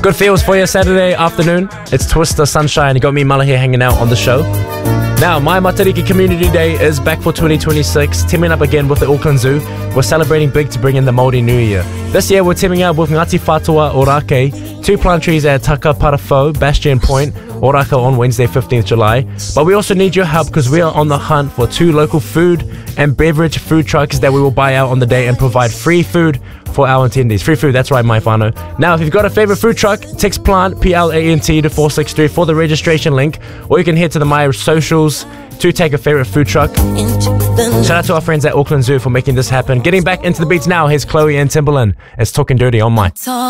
Good feels for your Saturday afternoon. It's Twister Sunshine. You got me, Mala, here hanging out on the show. Now, My Matariki Community Day is back for 2026, teaming up again with the Auckland Zoo. We're celebrating big to bring in the Māori New Year. This year, we're teaming up with Ngati Whātua Orake, 2 plant trees at Taka Parafo, Bastion Point, Oraka on Wednesday, 15th July. But we also need your help because we are on the hunt for 2 local food and beverage food trucks that we will buy out on the day and provide free food for our attendees. Free food, that's right, my whānau. Now, if you've got a favorite food truck, text PLANT, P-L-A-N-T to 463 for the registration link, or you can head to the My Socials to take a favorite food truck. Shout out to our friends at Auckland Zoo for making this happen. Getting back into the beats now, here's Chloe and Timbaland. It's Talking Dirty on My.